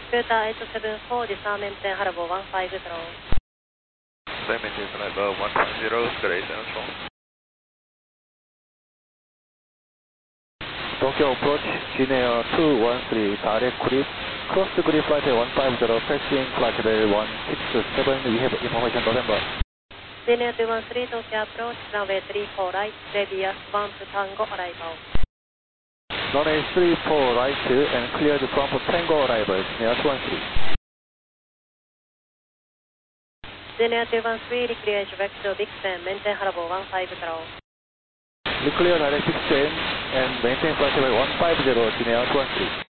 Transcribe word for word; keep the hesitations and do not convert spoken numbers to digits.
Scooter eight seven four, disarm maintain Harbour one five zero. Disarm maintain Harbour one five zero, Scooter eight seven four. Tokyo approach, Jinair two one three, direct grip, cross grip flight one five zero, passing flight level one six seven, we have information November. Jinair two one three, Tokyo approach, runway three four right, radius one to Tango arrival. Runway three four right and cleared from Tango arrival, Jinair two one three. Jinair two one three, declare vector Dixon, maintain Harbour one five zero. Declare direct Dixon and maintain flight level one five zero, Jinair two one three.